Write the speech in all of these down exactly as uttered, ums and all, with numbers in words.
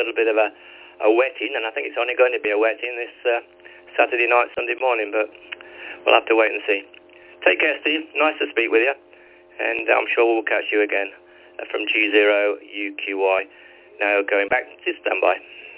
little bit of a, a wetting, and I think it's only going to be a wetting this uh, Saturday night, Sunday morning, but we'll have to wait and see. Take care, Steve. Nice to speak with you, and I'm sure we'll catch you again uh, from G zero U Q Y. Now going back to standby.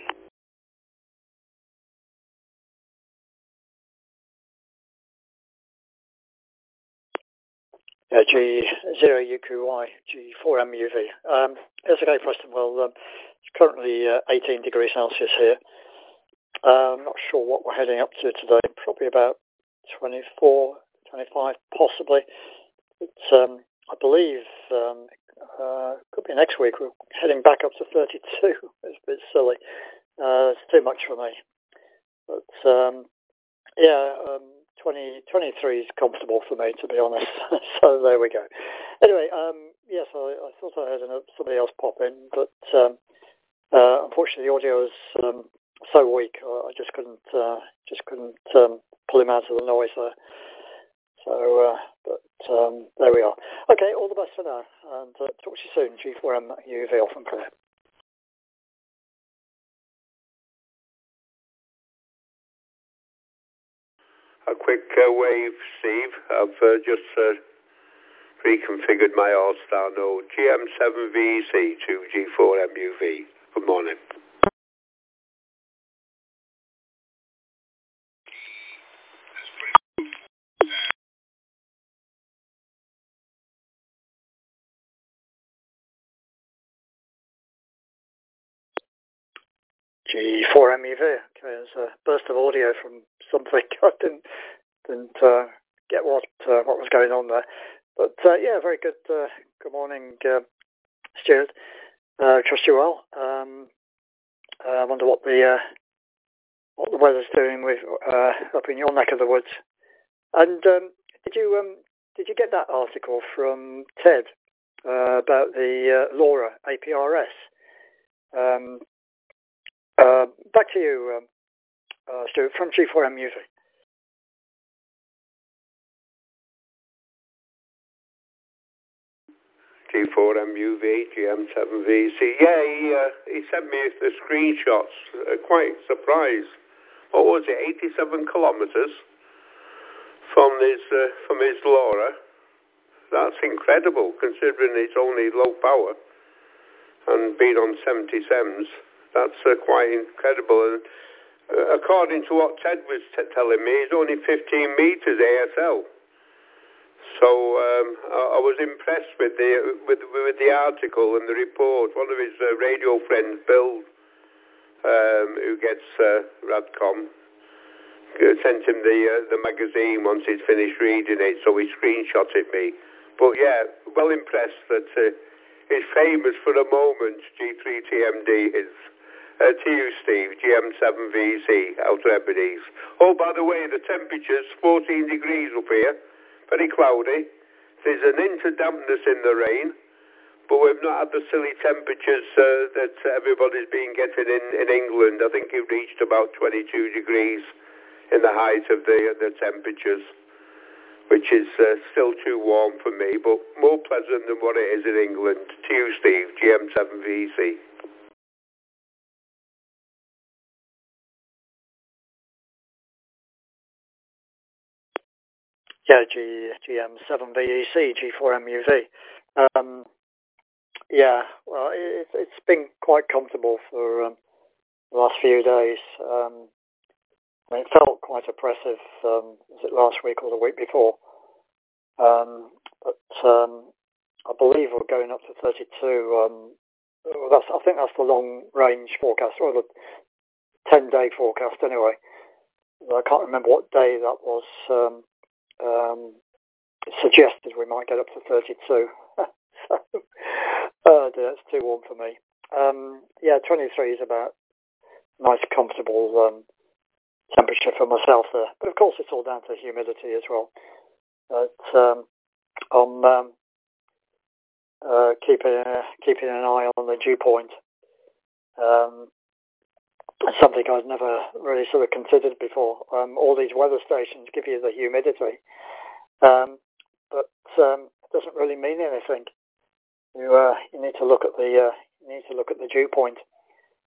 Uh, G zero U Q Y, G four M U V. Um, it's okay, Preston. Well, um, it's currently uh, eighteen degrees Celsius here. Uh, I'm not sure what we're heading up to today. Probably about twenty-four, twenty-five, possibly. It's, um, I believe, um, uh, could be next week. We're heading back up to thirty-two. It's a bit silly. Uh, it's too much for me. But, um, yeah, um, twenty, twenty-three is comfortable for me, to be honest. So there we go. Anyway, um, yes, I, I thought I heard somebody else pop in, but um, uh, unfortunately the audio is um, so weak. I, I just couldn't, uh, just couldn't um, pull him out of the noise there. So, uh, but um, there we are. Okay, all the best for now, and uh, talk to you soon. G four M U V off and clear. A quick uh, wave, Steve. I've uh, just uh, reconfigured my All-Star node. G M seven V E C to G four M U V. Good morning. G four M U V. Okay, there's a burst of audio from something. I didn't didn't uh, get what uh, what was going on there. But uh, yeah, very good. Uh, good morning, uh, Stuart. Uh, trust you well. Um, uh, I wonder what the uh, what the weather's doing with uh, up in your neck of the woods. And um, did you um, did you get that article from Ted uh, about the uh, LoRa A P R S? Um, uh, back to you, um, uh, Stuart, from G four M U V. G four M U V, G M seven V E C. Yeah, he, uh, he sent me the screenshots. Uh, quite surprised. What was it, eighty-seven kilometres from his, uh, from his LoRa? That's incredible, considering it's only low power and being on seventy-sevens. That's uh, quite incredible. And uh, according to what Ted was t- telling me, it's only fifteen metres A S L. So um, I, I was impressed with the with, with the article and the report. One of his uh, radio friends, Bill, um, who gets uh, Radcom, uh, sent him the uh, the magazine once he'd finished reading it, so he screenshotted me. But yeah, well impressed that uh, it's famous for a moment, G three T M D is. Uh, to you, Steve, G M seven V E C, Outer Hebrides. Oh, by the way, the temperature's fourteen degrees up here. Very cloudy. There's an inch of dampness in the rain, but we've not had the silly temperatures uh, that everybody's been getting in, in England. I think it reached about twenty-two degrees in the height of the, the temperatures, which is uh, still too warm for me, but more pleasant than what it is in England. To you, Steve, G M seven V E C. Yeah, G, G M seven V E C, G four M U V. Um, yeah, well, it, it's been quite comfortable for um, the last few days. Um, I mean, it felt quite oppressive, um, was it last week or the week before? Um, but um, I believe we're going up to thirty-two. Um, well, that's, I think that's the long-range forecast, or the ten-day forecast anyway. I can't remember what day that was. Um, um, suggested we might get up to thirty-two. So, oh dear, it's too warm for me. Um, yeah, twenty-three is about nice, comfortable um, temperature for myself there. But of course, it's all down to humidity as well. But um, I'm um, uh, keeping uh, keeping an eye on the dew point. Um, it's something I'd never really sort of considered before. Um, all these weather stations give you the humidity, um, but um, it doesn't really mean anything. You uh, you need to look at the uh, you need to look at the dew point.